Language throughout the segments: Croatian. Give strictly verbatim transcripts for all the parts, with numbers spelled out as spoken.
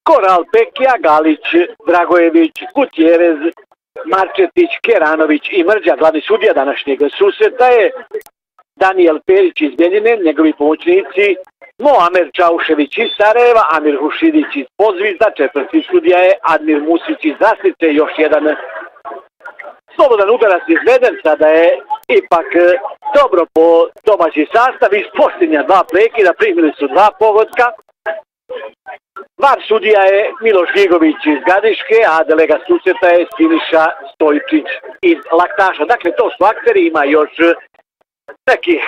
Koral, Pekija, Galić, Dragojević, Gutjerez, Marčetić, Keranović i Mrđa. Glavni sudija današnjeg susreta je Danijel Perić iz Bjeljine, njegovi pomoćnici Moamer Čaušević iz Sarajeva, Amir Hušidić iz Pozvizda, četvrti sudija je Admir Musić iz Zaslice, još jedan slobodan udarac izveden, sada je ipak dobro po domaći sastav, iz posljednja dva prekida primili su dva pogotka. Var sudija je Miloš Gigović iz Gradiške, a delega susreta je Siniša Stojčić iz Laktaša. Dakle, to su akteri, ima još nekih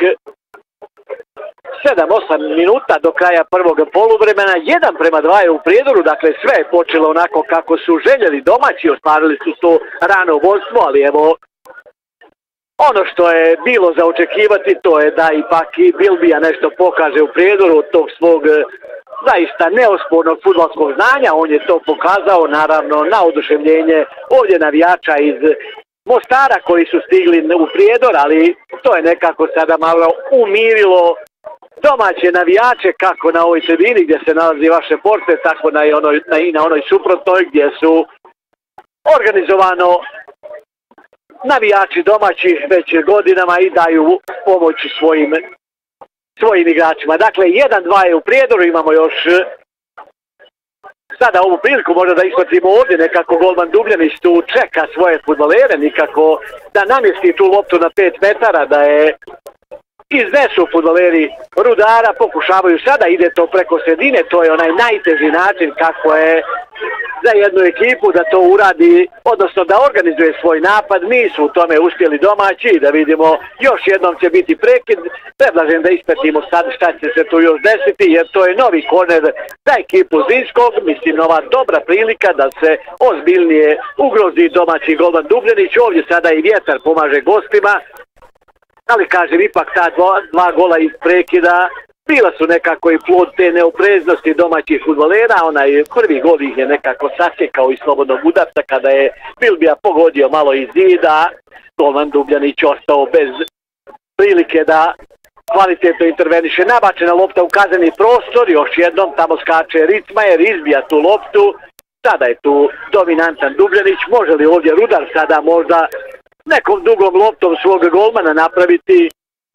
sedam osam minuta do kraja prvog poluvremena, jedan prema dva je u prijedoru, dakle sve je počelo onako kako su željeli domaći, ostvarili su to rano vodstvo, ali evo ono što je bilo za očekivati to je da ipak i Bilbija nešto pokaže u prijedoru od tog svog zaista neospornog fudbalskog znanja, on je to pokazao naravno na oduševljenje ovdje navijača iz Mostara koji su stigli u prijedor, ali to je nekako sada malo umirilo domaće navijače kako na ovoj tribini gdje se nalazi vaše porte, tako na i, onoj, na, i na onoj suprotnoj gdje su organizovano navijači domaći već godinama i daju pomoć svojim, svojim igračima. Dakle, jedan dva je u prijedoru, imamo još sada ovu priliku možda da ishvatimo ovdje, nekako golman Dubljanić tu čeka svoje fudbalere, nikako da namjesti tu loptu na pet metara, da je iznesu fudbaleri Rudara, pokušavaju sada, ide to preko sredine, to je onaj najteži način kako je za jednu ekipu da to uradi, odnosno da organizuje svoj napad. Nisu u tome uspjeli domaći, da vidimo još jednom će biti prekid. Predlažem da ispratimo sad šta će se tu još desiti, jer to je novi korner za ekipu Zrinskog, mislim nova dobra prilika da se ozbiljnije ugrozi domaći golman Dubljanić. Ovdje sada i vjetar pomaže gostima, ali kažem ipak ta dva, dva gola iz prekida bila su nekako i plod te neopreznosti domaćih fudbalera. Onaj prvi gol ih je nekako sasjekao iz slobodnog udarca kada je Bilbija pogodio malo iz zida. Golman Dubljanić ostao bez prilike da kvalitetno interveniše. Nabačena lopta u kazneni prostor, još jednom tamo skače Ritmajer, izbija tu loptu. Sada je tu dominantan Dubljanić. Može li ovdje Rudar sada možda nekom dugom loptom svog golmana napraviti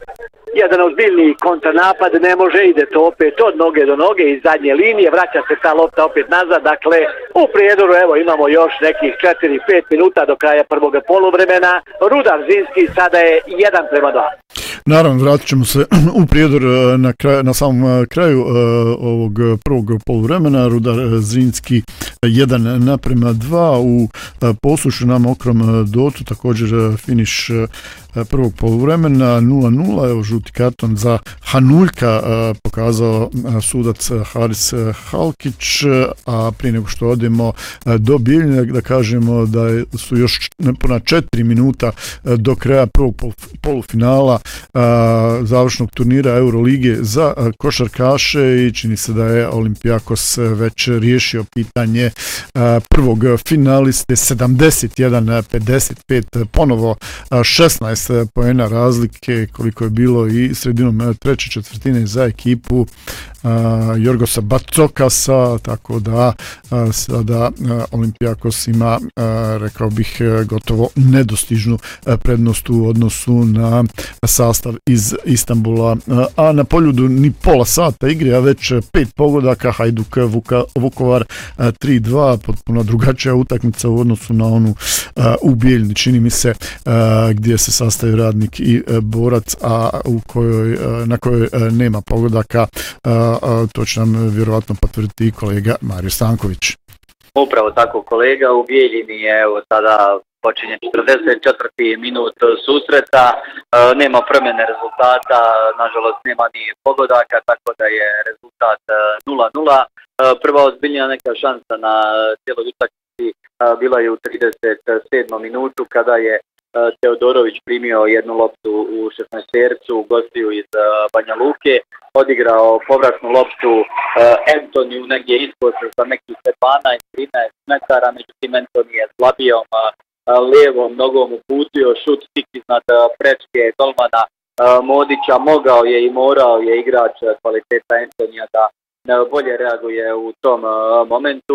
jedan ozbiljniji kontranapad? Ne može, ide to opet od noge do noge iz zadnje linije, vraća se ta lopta opet nazad, dakle u prijedoru evo imamo još nekih četiri pet minuta do kraja prvog poluvremena. Rudar Zrinski sada je jedan prema dva. Naravno, vratit ćemo se u prijedor na, kraj, na samom kraju uh, ovog prvog poluvremena. Rudar Zrinski jedan naprema dva u uh, poslušu na mokrom dotu, također uh, finiš uh, prvog poluvremena nula nula. Evo žuti karton za Hanuljka uh, pokazao uh, sudac Haris Halkić, uh, a prije nego što odemo uh, do Bijeljine da kažemo da su još nepuna četiri minuta uh, do kraja prvog pol, polufinala uh, završnog turnira Eurolige za uh, košarkaše i čini se da je Olimpijakos već riješio pitanje uh, prvog finaliste. Sedamdeset jedan pedeset pet, ponovo uh, šesnaest poena razlike koliko je bilo i sredinom treće četvrtine za ekipu uh, Jorgosa Bacokasa, tako da uh, sada uh, Olimpijakos ima, uh, rekao bih, gotovo nedostižnu uh, prednost u odnosu na sastav iz Istanbula, uh, a na Poljudu ni pola sata igre, a već pet pogodaka. Hajduk Vuka, Vukovar uh, tri dva, potpuno drugačija utakmica u odnosu na onu uh, u Bijeljini, čini mi se, uh, gdje se sastavi Radnik i uh, Borac, a u kojoj, uh, na kojoj uh, nema pogodaka. Uh, uh, to će nam vjerovatno potvrditi kolega Mario Stanković. Upravo tako, kolega, u Bijeljini je evo sada počinje četrdeset četvrti minut susreta, e, nema promjene rezultata, nažalost nema ni pogodaka, tako da je rezultat nula nula. E, prva ozbiljnija neka šansa na cijeloj utakmici e, bila je u trideset sedmom minutu kada je e, Teodorović primio jednu loptu u šesnaestercu gostiju iz e, Banja Luke, odigrao povratnu loptu e, Antoniju negdje ispod za nekih dvanaest trinaest metara, međutim Antoni je slabijom e, lijevom nogom uputio šut tik iznad prečke golmana Modića. Mogao je i morao je igrač kvaliteta Antonija da bolje reaguje u tom momentu.